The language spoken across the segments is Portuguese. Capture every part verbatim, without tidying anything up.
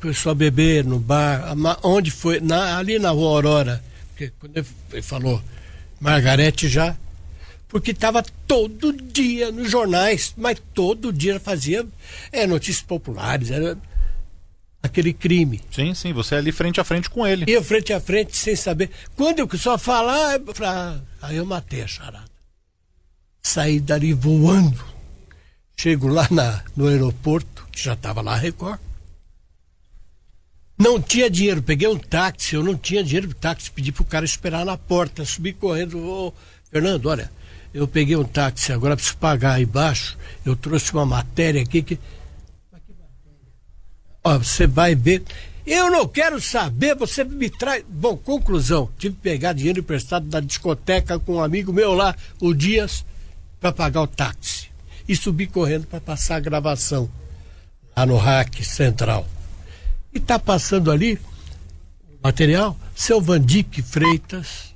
começou a beber no bar, onde foi? Na, ali na Rua Aurora, porque quando ele falou Margarete já, porque estava todo dia nos jornais, mas todo dia fazia é, notícias populares, era aquele crime. Sim, sim, você ali frente a frente com ele. Ia frente a frente sem saber. Quando eu só falar, eu falei, ah, aí eu matei a charada. Saí dali voando. Chego lá na, no aeroporto, que já estava lá a Record. Não tinha dinheiro, peguei um táxi, eu não tinha dinheiro pro táxi, pedi pro cara esperar na porta, subi correndo, ô, Fernando, olha, eu peguei um táxi, agora preciso pagar aí embaixo, eu trouxe uma matéria aqui que... Ó, você vai ver, eu não quero saber, você me traz... Bom, conclusão, tive que pegar dinheiro emprestado da discoteca com um amigo meu lá, o Dias, para pagar o táxi. E subi correndo para passar a gravação, lá no Rack Central. E tá passando ali o material, seu Vandique Freitas,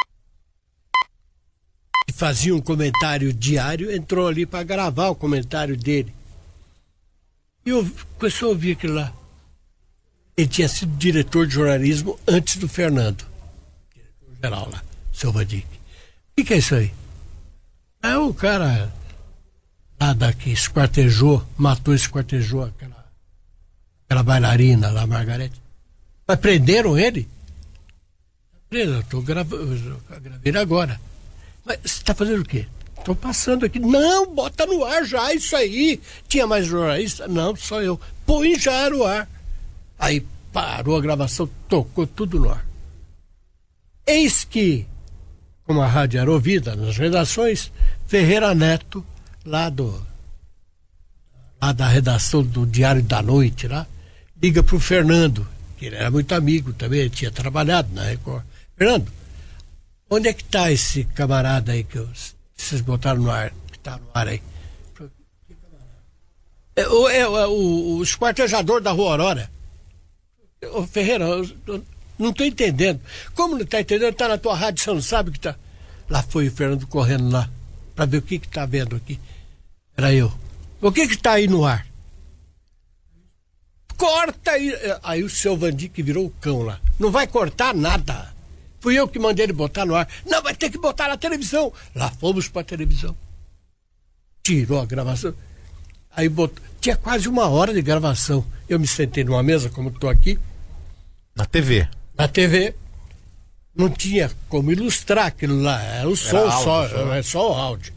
que fazia um comentário diário, entrou ali para gravar o comentário dele. E eu começou a ouvir aquilo lá. Ele tinha sido diretor de jornalismo antes do Fernando. Diretor geral lá, seu Vandique. O que, que é isso aí? É o cara lá daqui, esquartejou, matou, esquartejou aquela aquela bailarina lá, Margarete. Mas prenderam ele? Preso, eu tô gravando, gravei agora. Mas você tá fazendo o quê? Tô passando aqui. Não, bota no ar já isso aí. Tinha mais jornalista? Não, só eu. Põe já no ar. Aí parou a gravação, tocou tudo no ar. Eis que, como a rádio era ouvida nas redações, Ferreira Neto, lá do lá da redação do Diário da Noite, lá, liga pro Fernando, que ele era muito amigo também, ele tinha trabalhado na Record. Fernando, onde é que tá esse camarada aí que vocês botaram no ar, que tá no ar aí? É, o, é, o, o esquartejador da Rua Aurora. Ô Ferreira, eu, eu não tô entendendo. Como não tá entendendo? Tá na tua rádio, você não sabe o que tá. Lá foi o Fernando correndo lá, pra ver o que que tá vendo aqui. Era eu. O que que tá aí no ar? Corta aí. Aí o seu Vandique virou o cão lá. Não vai cortar nada. Fui eu que mandei ele botar no ar. Não, vai ter que botar na televisão. Lá fomos pra televisão. Tirou a gravação. Aí botou. Tinha quase uma hora de gravação. Eu me sentei numa mesa, como estou aqui. Na T V. Na T V. Não tinha como ilustrar aquilo lá. Era o som Era áudio, só. só. É só o áudio.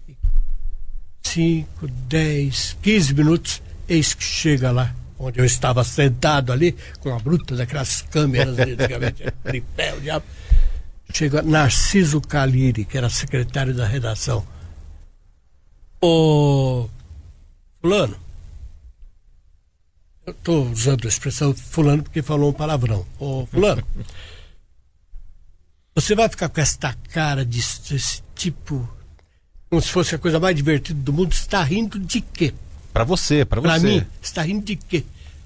Cinco, dez, quinze minutos. Eis que chega lá, onde eu estava sentado ali, com a bruta daquelas câmeras ali, antigamente, tripé, o diabo. Chega Narciso Caliri, que era secretário da redação. Ô, fulano, eu estou usando a expressão fulano porque falou um palavrão. Ô, fulano, você vai ficar com esta cara de, desse tipo, como se fosse a coisa mais divertida do mundo, você está rindo de quê? Pra você, pra você. Pra mim, você está rindo de quê?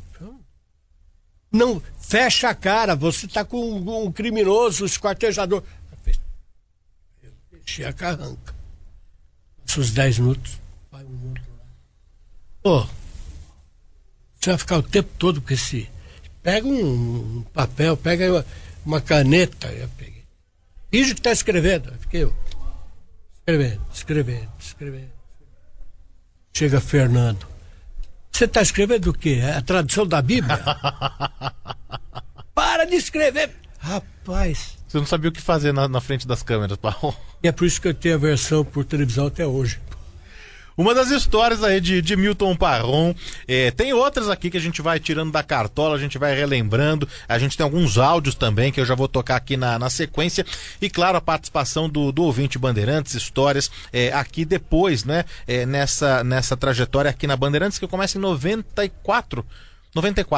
Não, fecha a cara, você está com um, um criminoso, um esquartejador. Eu fechei a carranca. Uns dez minutos, vai um outro lá. Pô, você vai ficar o tempo todo com esse. Pega um, um papel, pega uma, uma caneta. Eu peguei. Finge que está escrevendo. Eu fiquei eu. Escrevendo, escrevendo, escrevendo. Chega Fernando. Você está escrevendo o quê? É a tradução da Bíblia? Para de escrever! Rapaz. Você não sabia o que fazer na, na frente das câmeras, Paulo. E é por isso que eu tenho a versão por televisão até hoje. Uma das histórias aí de, de Milton Parron, é, tem outras aqui que a gente vai tirando da cartola, a gente vai relembrando, a gente tem alguns áudios também que eu já vou tocar aqui na, na sequência, e claro, a participação do, do ouvinte Bandeirantes, histórias é, aqui depois, né, é, nessa, nessa trajetória aqui na Bandeirantes, que começa em noventa e quatro, noventa e quatro.